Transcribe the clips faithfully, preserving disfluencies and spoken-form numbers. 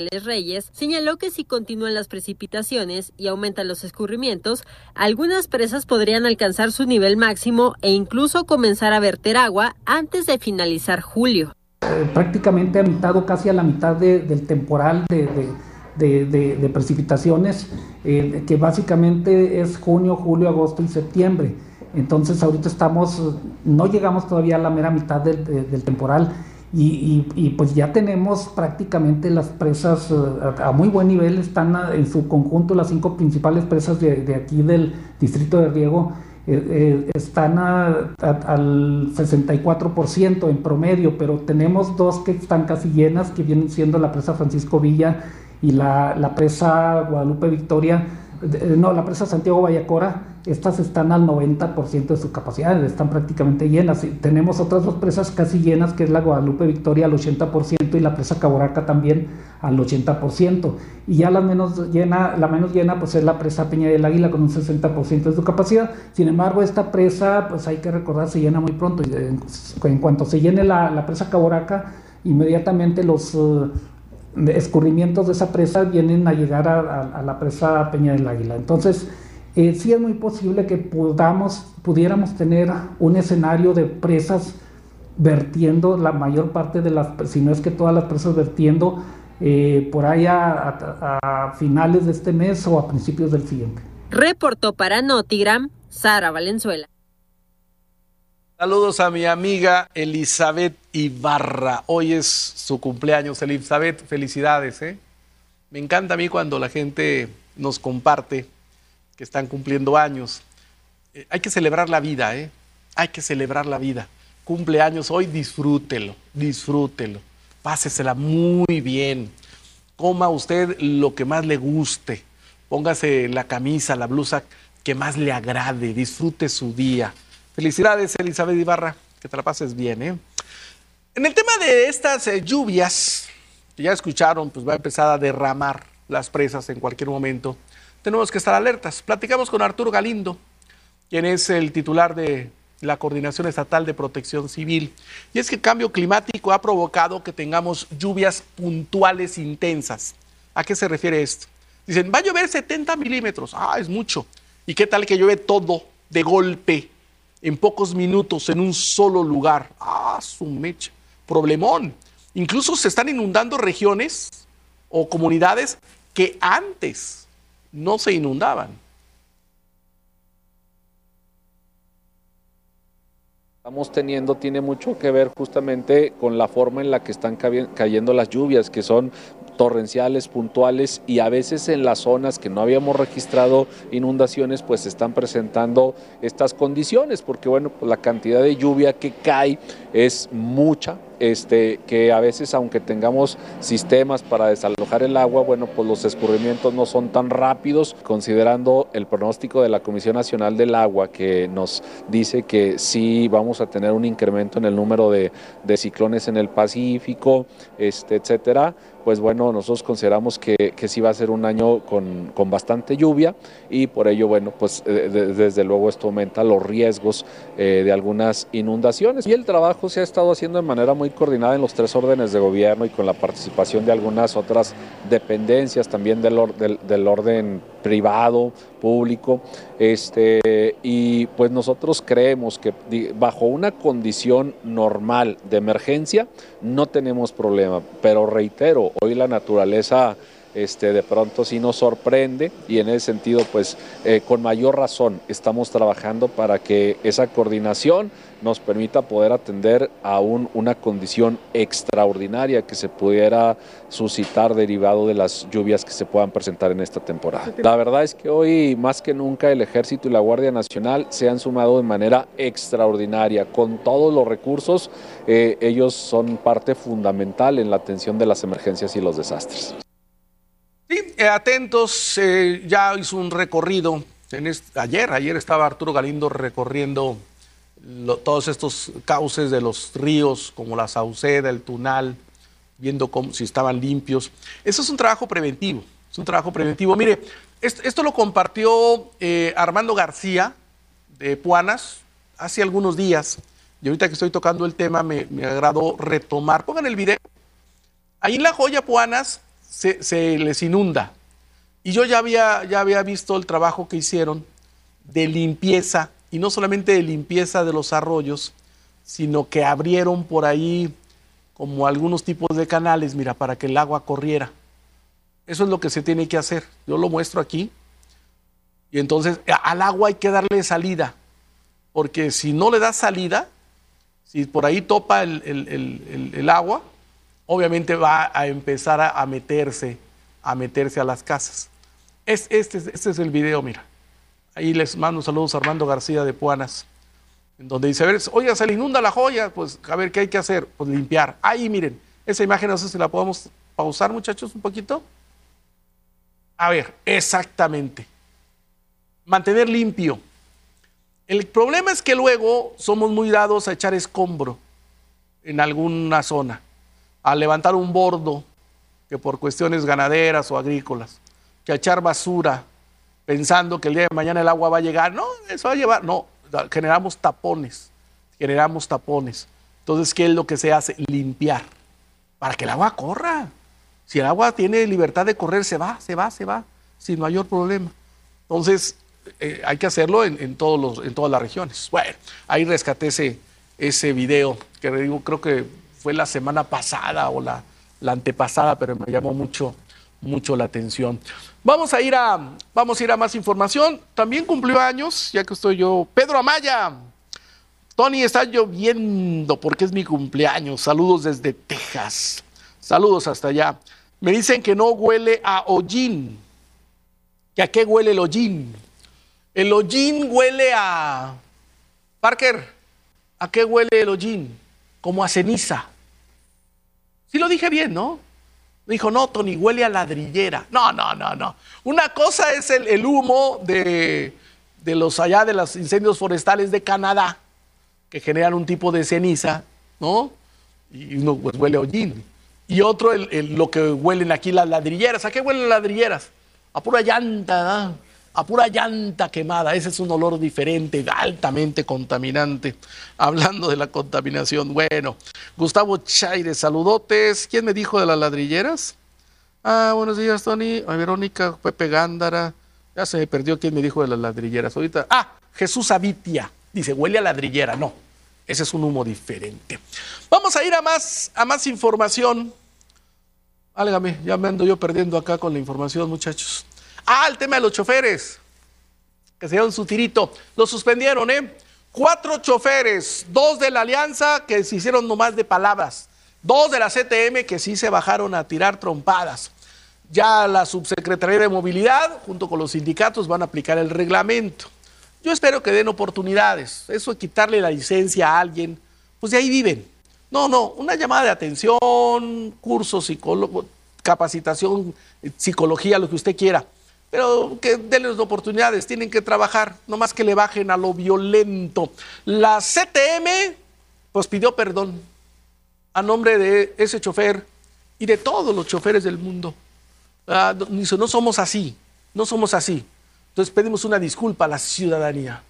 Reyes señaló que si continúan las precipitaciones y aumentan los escurrimientos, algunas presas podrían alcanzar su nivel máximo e incluso comenzar a verter agua antes de finalizar julio. Eh, prácticamente ha mitad, casi a la mitad de, del temporal de, de, de, de, de precipitaciones, eh, que básicamente es junio, julio, agosto y septiembre. Entonces ahorita estamos, no llegamos todavía a la mera mitad del, de, del temporal. Y, y, y pues ya tenemos prácticamente las presas uh, a, a muy buen nivel, están uh, en su conjunto las cinco principales presas de, de aquí del distrito de riego, eh, eh, están a, a, al sesenta y cuatro por ciento en promedio, pero tenemos dos que están casi llenas, que vienen siendo la presa Francisco Villa y la, la presa Guadalupe Victoria, eh, no, la presa Santiago Vallacora. Estas están al noventa por ciento de su capacidad, están prácticamente llenas. Tenemos otras dos presas casi llenas, que es la Guadalupe Victoria al ochenta por ciento y la presa Caboraca también al ochenta por ciento. Y ya la menos llena, la menos llena pues es la presa Peña del Águila con un sesenta por ciento de su capacidad. Sin embargo, esta presa, pues hay que recordar, se llena muy pronto. En, en cuanto se llene la, la presa Caboraca, inmediatamente los uh, escurrimientos de esa presa vienen a llegar a, a, a la presa Peña del Águila. Entonces, Eh, sí es muy posible que podamos, pudiéramos tener un escenario de presas vertiendo, la mayor parte de las, si no es que todas las presas vertiendo, eh, por ahí a, a, a finales de este mes o a principios del siguiente. Reportó para Notigram, Sara Valenzuela. Saludos a mi amiga Elizabeth Ibarra. Hoy es su cumpleaños, Elizabeth. Felicidades, ¿eh? Me encanta a mí cuando la gente nos comparte que están cumpliendo años. Eh, hay que celebrar la vida, ¿eh? Hay que celebrar la vida. Cumpleaños hoy, disfrútelo, disfrútelo. Pásesela muy bien. Coma usted lo que más le guste. Póngase la camisa, la blusa que más le agrade. Disfrute su día. Felicidades, Elizabeth Ibarra. Que te la pases bien, ¿eh? En el tema de estas eh, lluvias, que ya escucharon, pues va a empezar a derramar las presas en cualquier momento. Tenemos que estar alertas. Platicamos con Arturo Galindo, quien es el titular de la Coordinación Estatal de Protección Civil. Y es que el cambio climático ha provocado que tengamos lluvias puntuales intensas. ¿A qué se refiere esto? Dicen, va a llover setenta milímetros. Ah, es mucho. ¿Y qué tal que llueve todo de golpe, en pocos minutos, en un solo lugar? Ah, su mecha. Problemón. Incluso se están inundando regiones o comunidades que antes no se inundaban. Estamos teniendo tiene mucho que ver justamente con la forma en la que están cayendo las lluvias, que son torrenciales, puntuales, y a veces en las zonas que no habíamos registrado inundaciones, pues se están presentando estas condiciones, porque bueno, pues la cantidad de lluvia que cae es mucha, este, que a veces aunque tengamos sistemas para desalojar el agua, bueno, pues los escurrimientos no son tan rápidos, considerando el pronóstico de la Comisión Nacional del Agua, que nos dice que sí vamos a tener un incremento en el número de, de ciclones en el Pacífico, este, etcétera. Pues bueno, nosotros consideramos que, que sí va a ser un año con, con bastante lluvia y por ello, bueno, pues eh, de, desde luego esto aumenta los riesgos eh, de algunas inundaciones. Y el trabajo se ha estado haciendo de manera muy coordinada en los tres órdenes de gobierno y con la participación de algunas otras dependencias también del, or, del, del orden privado, público, este, y pues nosotros creemos que bajo una condición normal de emergencia no tenemos problema, pero reitero, hoy la naturaleza este, de pronto sí nos sorprende y en ese sentido pues eh, con mayor razón estamos trabajando para que esa coordinación nos permita poder atender a un, una condición extraordinaria que se pudiera suscitar derivado de las lluvias que se puedan presentar en esta temporada. La verdad es que hoy más que nunca el Ejército y la Guardia Nacional se han sumado de manera extraordinaria. Con todos los recursos, eh, ellos son parte fundamental en la atención de las emergencias y los desastres. Sí, eh, atentos, eh, ya hizo un recorrido, en este, ayer, ayer estaba Arturo Galindo recorriendo Lo, todos estos cauces de los ríos como la Sauceda, el Tunal, viendo cómo, si estaban limpios. Eso es un trabajo preventivo, es un trabajo preventivo. Mire, esto, esto lo compartió eh, Armando García de Puanas hace algunos días y ahorita que estoy tocando el tema me, me agradó retomar. Pongan el video. Ahí en La Joya, Puanas, se, se les inunda. Y yo ya había, ya había visto el trabajo que hicieron de limpieza, y no solamente de limpieza de los arroyos, sino que abrieron por ahí como algunos tipos de canales, mira, para que el agua corriera. Eso es lo que se tiene que hacer. Yo lo muestro aquí. Y entonces al agua hay que darle salida, porque si no le das salida, si por ahí topa el, el, el, el, el agua, obviamente va a empezar a, a meterse, a meterse a las casas. Es, este, este es el video, mira. Ahí les mando saludos a Armando García de Puanas, en donde dice, a ver, oiga, se le inunda la joya, pues a ver, ¿qué hay que hacer? Pues limpiar. Ahí, miren, esa imagen, no sé si la podemos pausar, muchachos, un poquito. A ver, exactamente. Mantener limpio. El problema es que luego somos muy dados a echar escombro en alguna zona, a levantar un bordo, que por cuestiones ganaderas o agrícolas, que a echar basura, pensando que el día de mañana el agua va a llegar. No, eso va a llevar, no, generamos tapones, generamos tapones. Entonces, ¿qué es lo que se hace? Limpiar, para que el agua corra. Si el agua tiene libertad de correr, se va, se va, se va, sin mayor problema. Entonces, eh, hay que hacerlo en, en, todos los, en todas las regiones. Bueno, ahí rescaté ese, ese video, que digo, creo que fue la semana pasada o la, la antepasada, pero me llamó mucho, mucho la atención. Vamos a ir a, vamos a ir a más información. También cumplió años, ya que estoy yo, Pedro Amaya. Tony, está lloviendo porque es mi cumpleaños. Saludos desde Texas. Saludos hasta allá. Me dicen que no huele a hollín. ¿Que a qué huele el hollín? El hollín huele a... Parker, ¿a qué huele el hollín? Como a ceniza. Sí lo dije bien, ¿no? Me dijo, no, Tony, huele a ladrillera. No, no, no, no. Una cosa es el, el humo de, de los allá de los incendios forestales de Canadá, que generan un tipo de ceniza, ¿no? Y uno pues huele a hollín. Y otro, el, el, lo que huelen aquí las ladrilleras. ¿A qué huelen las ladrilleras? A pura llanta, ¿no? A pura llanta quemada. Ese es un olor diferente, altamente contaminante. Hablando de la contaminación, bueno. Gustavo Chaire, saludotes. ¿Quién me dijo de las ladrilleras? Ah, buenos días, Tony. Ay, Verónica, Pepe Gándara. Ya se me perdió quién me dijo de las ladrilleras. Ahorita, ah, Jesús Avitia. Dice, huele a ladrillera. No, ese es un humo diferente. Vamos a ir a más, a más información. Álgame, ya me ando yo perdiendo acá con la información, muchachos. Ah, el tema de los choferes, que se dieron su tirito. Lo suspendieron, ¿eh? Cuatro choferes, dos de la Alianza que se hicieron nomás de palabras, dos de la C T M que sí se bajaron a tirar trompadas. Ya la Subsecretaría de Movilidad, junto con los sindicatos, van a aplicar el reglamento. Yo espero que den oportunidades. Eso de quitarle la licencia a alguien, pues de ahí viven. No, no, una llamada de atención, curso psicólogo, capacitación, psicología, lo que usted quiera. Pero que denles oportunidades, tienen que trabajar, no más que le bajen a lo violento. La C T M, pues pidió perdón a nombre de ese chofer y de todos los choferes del mundo. Ah, dice, no somos así, no somos así. Entonces pedimos una disculpa a la ciudadanía.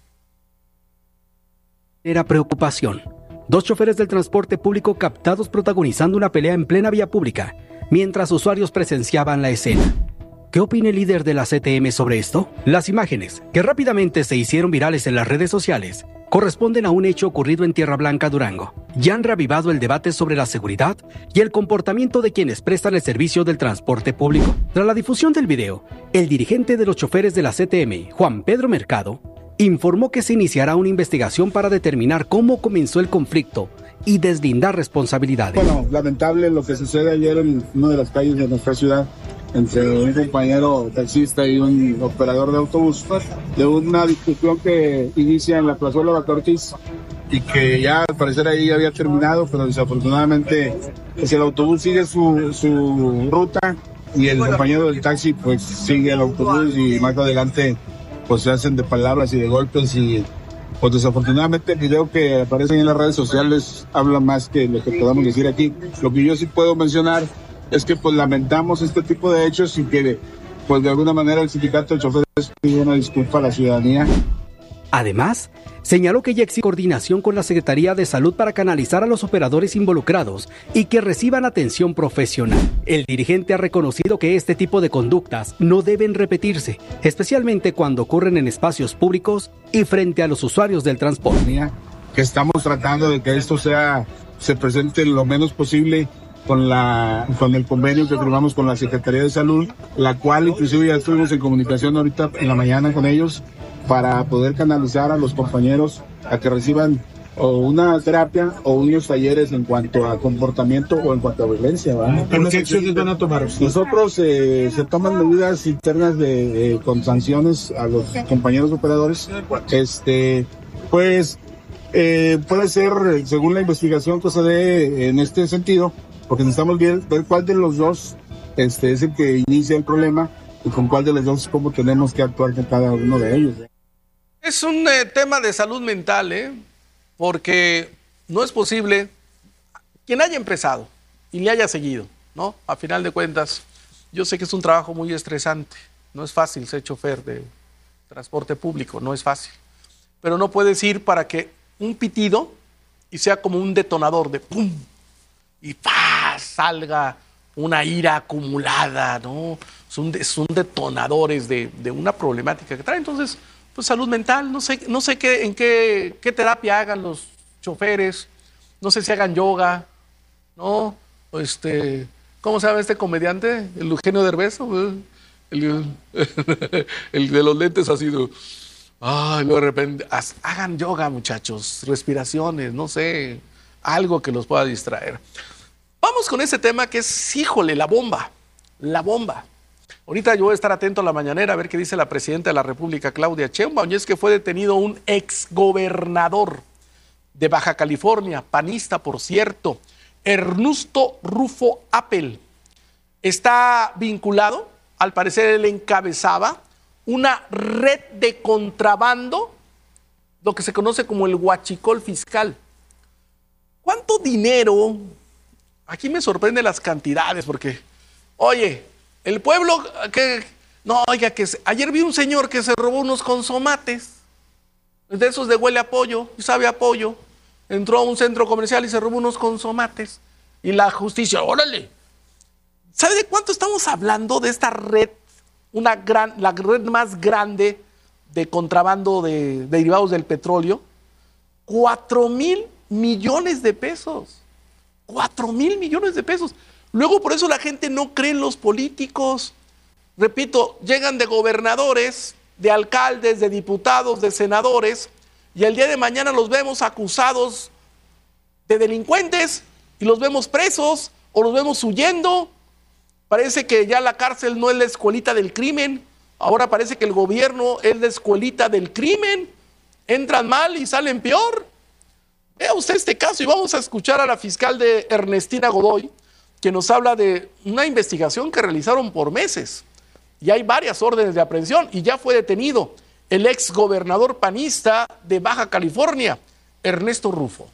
Era preocupación. Dos choferes del transporte público captados protagonizando una pelea en plena vía pública, mientras usuarios presenciaban la escena. ¿Qué opina el líder de la C T M sobre esto? Las imágenes, que rápidamente se hicieron virales en las redes sociales, corresponden a un hecho ocurrido en Tierra Blanca, Durango, y han reavivado el debate sobre la seguridad y el comportamiento de quienes prestan el servicio del transporte público. Tras la difusión del video, el dirigente de los choferes de la C T M, Juan Pedro Mercado, informó que se iniciará una investigación para determinar cómo comenzó el conflicto y deslindar responsabilidades. Bueno, lamentable lo que sucede ayer en una de las calles de nuestra ciudad entre un compañero taxista y un operador de autobús, de una discusión que inicia en la plazuela Vaca Ortiz y que ya al parecer ahí había terminado, pero desafortunadamente pues el autobús sigue su, su ruta y el compañero del taxi pues sigue el autobús y más adelante pues se hacen de palabras y de golpes y pues desafortunadamente el video que aparece en las redes sociales habla más que lo que podamos decir aquí. Lo que yo sí puedo mencionar es que pues lamentamos este tipo de hechos y que pues de alguna manera el sindicato de choferes pide una disculpa a la ciudadanía. Además, señaló que ya existe coordinación con la Secretaría de Salud para canalizar a los operadores involucrados y que reciban atención profesional. El dirigente ha reconocido que este tipo de conductas no deben repetirse, especialmente cuando ocurren en espacios públicos y frente a los usuarios del transporte. Que estamos tratando de que esto sea, se presente lo menos posible con la con el convenio que firmamos con la Secretaría de Salud, la cual inclusive ya estuvimos en comunicación ahorita en la mañana con ellos para poder canalizar a los compañeros a que reciban o una terapia o unos talleres en cuanto a comportamiento o en cuanto a violencia, ¿verdad? ¿Qué acciones van a tomar? Nosotros eh, se toman medidas internas de, eh, con sanciones a los compañeros operadores. Este, pues eh, puede ser, según la investigación que se dé en este sentido, porque necesitamos ver, ver cuál de los dos este, es el que inicia el problema y con cuál de los dos cómo tenemos que actuar con cada uno de ellos. Es un eh, tema de salud mental, ¿eh? Porque no es posible, quien haya empezado y le haya seguido, ¿no? A final de cuentas, yo sé que es un trabajo muy estresante, no es fácil ser chofer de transporte público, no es fácil, pero no puedes ir para que un pitido y sea como un detonador de ¡pum! Y ¡pah! Salga una ira acumulada, ¿no? Son, son detonadores de, de una problemática que trae. Entonces, pues salud mental, no sé, no sé qué, en qué, qué terapia hagan los choferes, no sé si hagan yoga, ¿no? Este, ¿cómo se llama este comediante? El Eugenio Derbez, el, el, el de los lentes ha sido, ay, de repente, hagan yoga, muchachos, respiraciones, no sé, algo que los pueda distraer. Vamos con ese tema que es, híjole, la bomba, la bomba. Ahorita yo voy a estar atento a la mañanera a ver qué dice la presidenta de la República, Claudia Sheinbaum, y es que fue detenido un exgobernador de Baja California, panista, por cierto, Ernesto Rufo Appel. Está vinculado, al parecer él encabezaba una red de contrabando, lo que se conoce como el huachicol fiscal. ¿Cuánto dinero? Aquí me sorprenden las cantidades porque, oye, el pueblo que, no, oiga, que se, ayer vi un señor que se robó unos consomates, de esos de huele a pollo, y sabe a pollo, entró a un centro comercial y se robó unos consomates, y la justicia, órale, ¿sabe de cuánto estamos hablando de esta red? Una gran, la red más grande de contrabando de, de derivados del petróleo, cuatro mil millones de pesos, cuatro mil millones de pesos. Luego por eso la gente no cree en los políticos. Repito, llegan de gobernadores, de alcaldes, de diputados, de senadores, y el día de mañana los vemos acusados de delincuentes y los vemos presos o los vemos huyendo. Parece que ya la cárcel no es la escuelita del crimen, ahora parece que el gobierno es la escuelita del crimen. Entran mal y salen peor. Vea usted este caso y vamos a escuchar a la fiscal de Ernestina Godoy, que nos habla de una investigación que realizaron por meses. Y hay varias órdenes de aprehensión y ya fue detenido el ex gobernador panista de Baja California, Ernesto Rufo.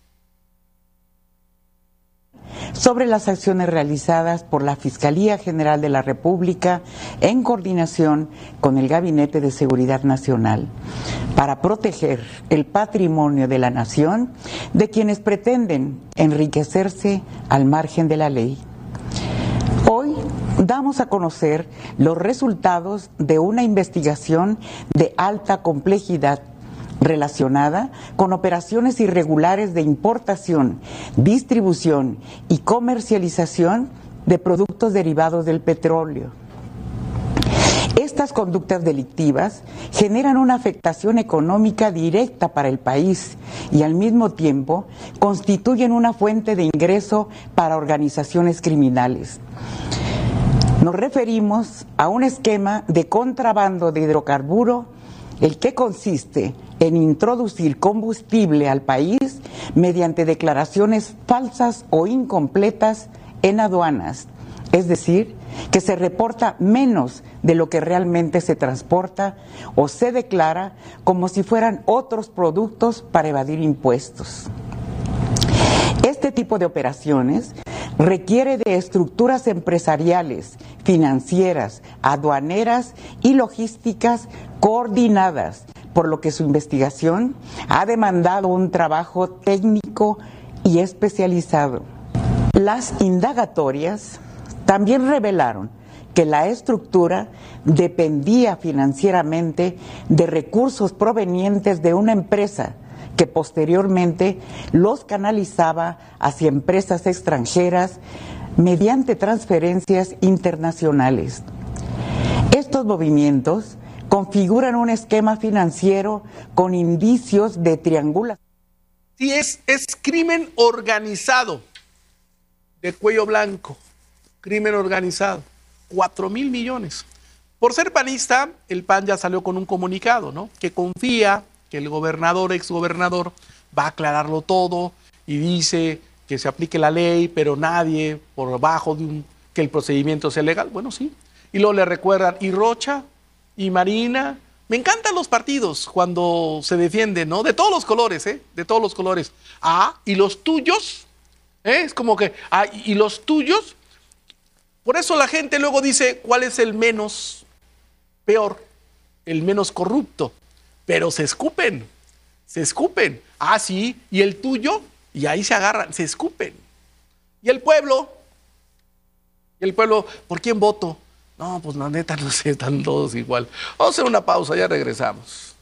Sobre las acciones realizadas por la Fiscalía General de la República en coordinación con el Gabinete de Seguridad Nacional para proteger el patrimonio de la nación de quienes pretenden enriquecerse al margen de la ley. Hoy damos a conocer los resultados de una investigación de alta complejidad relacionada con operaciones irregulares de importación, distribución y comercialización de productos derivados del petróleo. Estas conductas delictivas generan una afectación económica directa para el país y al mismo tiempo constituyen una fuente de ingreso para organizaciones criminales. Nos referimos a un esquema de contrabando de hidrocarburo, el que consiste en introducir combustible al país mediante declaraciones falsas o incompletas en aduanas, es decir, que se reporta menos de lo que realmente se transporta o se declara como si fueran otros productos para evadir impuestos. Este tipo de operaciones requiere de estructuras empresariales, financieras, aduaneras y logísticas coordinadas por lo que su investigación ha demandado un trabajo técnico y especializado. Las indagatorias también revelaron que la estructura dependía financieramente de recursos provenientes de una empresa que posteriormente los canalizaba hacia empresas extranjeras mediante transferencias internacionales. Estos movimientos configuran un esquema financiero con indicios de triangulación. Sí, es, es crimen organizado, de cuello blanco, crimen organizado, cuatro mil millones. Por ser panista, el P A N ya salió con un comunicado, ¿no? Que confía que el gobernador, exgobernador, va a aclararlo todo y dice que se aplique la ley, pero nadie por abajo de un, que el procedimiento sea legal. Bueno, sí. Y luego le recuerdan, y Rocha, y Marina. Me encantan los partidos cuando se defienden, ¿no? De todos los colores, ¿eh? De todos los colores. Ah, ¿y los tuyos? ¿Eh? Es como que, ah, ¿y los tuyos? Por eso la gente luego dice, ¿cuál es el menos peor? El menos corrupto. Pero se escupen, se escupen. Ah, sí, ¿y el tuyo? Y ahí se agarran, se escupen. ¿Y el pueblo? ¿Y el pueblo? ¿Por quién voto? No, pues la neta no sé, están todos igual. Vamos a hacer una pausa, ya regresamos.